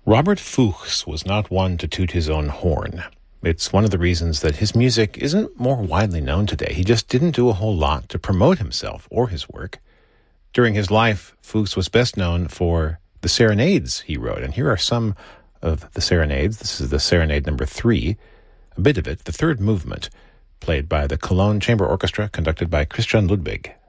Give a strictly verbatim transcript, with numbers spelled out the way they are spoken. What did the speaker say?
Robert Fuchs was not one to toot his own horn. It's one of the reasons that his music isn't more widely known today. He just didn't do a whole lot to promote himself or his work. During his life, Fuchs was best known for the serenades he wrote, and here are some of the serenades. This is the serenade number three, a bit of it, the third movement, played by the Cologne Chamber Orchestra, conducted by Christian Ludwig.